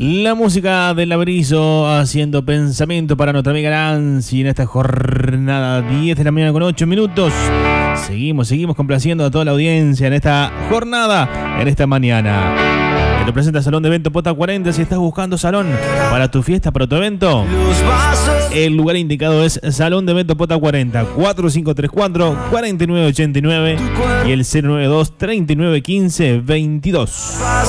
La música del Laberizo haciendo pensamiento para nuestra amiga Nancy en esta jornada 10 de la mañana con 8 minutos. Seguimos complaciendo a toda la audiencia en esta jornada, en esta mañana. Te lo presenta Salón de Evento Pota 40. Si estás buscando salón para tu fiesta, para tu evento, el lugar indicado es Salón de Evento Pota 40, 4534-4989 y el 092-3915-22.